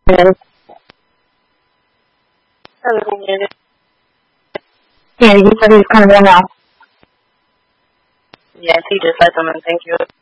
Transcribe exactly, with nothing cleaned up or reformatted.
Hello. Hello, Mandy. Yeah, he said he was coming right now. Yes, he just left them, and thank you.